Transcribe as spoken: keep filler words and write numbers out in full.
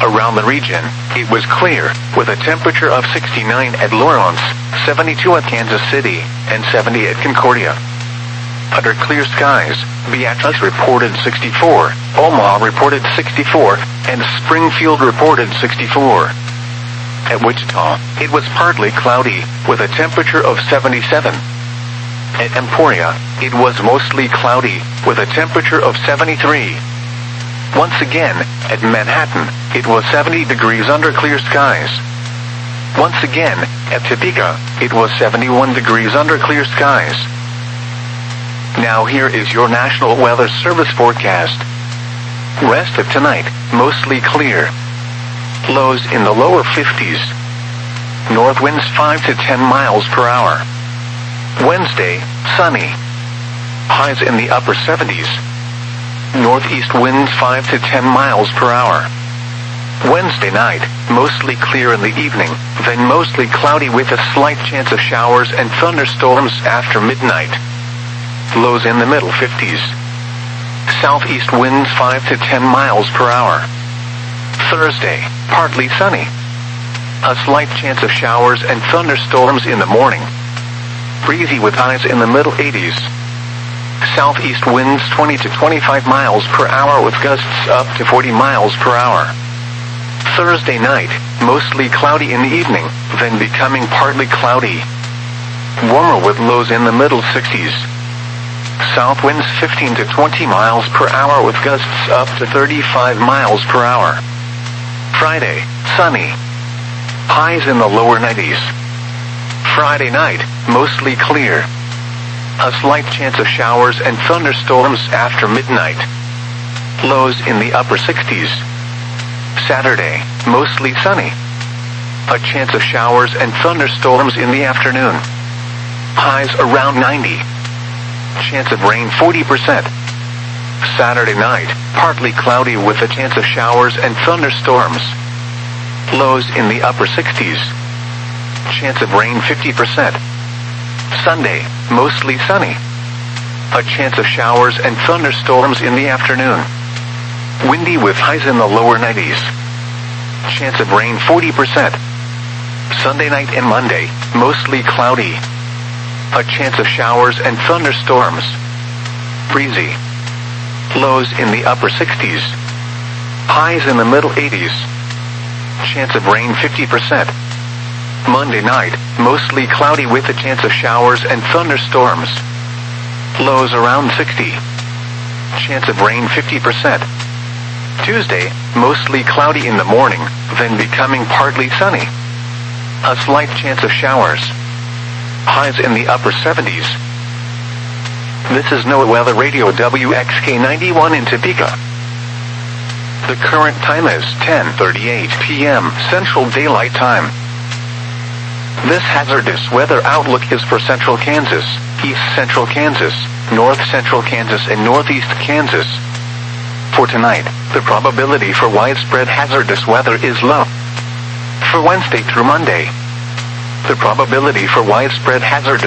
Around the region, it was clear, with a temperature of sixty-nine at Lawrence, seventy-two at Kansas City, and seventy at Concordia. Under clear skies, Beatrice reported sixty-four, Omaha reported sixty-four, and Springfield reported sixty-four. At Wichita, it was partly cloudy, with a temperature of seventy-seven. At Emporia, it was mostly cloudy, with a temperature of seventy-three. Once again, at Manhattan, it was seventy degrees under clear skies. Once again, at Topeka, it was seventy-one degrees under clear skies. Now here is your National Weather Service forecast. Rest of tonight, mostly clear. Lows in the lower fifties. North winds five to ten miles per hour. Wednesday, sunny. Highs in the upper seventies. Northeast winds five to ten miles per hour. Wednesday night, mostly clear in the evening, then mostly cloudy with a slight chance of showers and thunderstorms after midnight. Lows in the middle fifties. Southeast winds five to ten miles per hour. Thursday, partly sunny. A slight chance of showers and thunderstorms in the morning. Breezy with highs in the middle eighties. Southeast winds twenty to twenty-five miles per hour with gusts up to forty miles per hour. Thursday night, mostly cloudy in the evening, then becoming partly cloudy. Warmer with lows in the middle sixties. South winds fifteen to twenty miles per hour with gusts up to thirty-five miles per hour. Friday, sunny. Highs in the lower nineties. Friday night, mostly clear. A slight chance of showers and thunderstorms after midnight. Lows in the upper sixties. Saturday, mostly sunny. A chance of showers and thunderstorms in the afternoon. Highs around ninety. Chance of rain forty percent. Saturday night, partly cloudy with a chance of showers and thunderstorms. Lows in the upper sixties. Chance of rain fifty percent. Sunday, mostly sunny. A chance of showers and thunderstorms in the afternoon. Windy with highs in the lower nineties. Chance of rain forty percent. Sunday night and Monday, mostly cloudy. A chance of showers and thunderstorms. Breezy. Lows in the upper sixties. Highs in the middle eighties. Chance of rain fifty percent. Monday night, mostly cloudy with a chance of showers and thunderstorms. Lows around sixty. Chance of rain fifty percent. Tuesday, mostly cloudy in the morning, then becoming partly sunny. A slight chance of showers. Highs in the upper seventies. This is NOAA Weather Radio W X K ninety-one in Topeka. The current time is ten thirty-eight p m Central Daylight Time. This hazardous weather outlook is for central Kansas, east central Kansas, north central Kansas, and northeast Kansas. For tonight, the probability for widespread hazardous weather is low. For Wednesday through Monday, the probability for widespread hazardous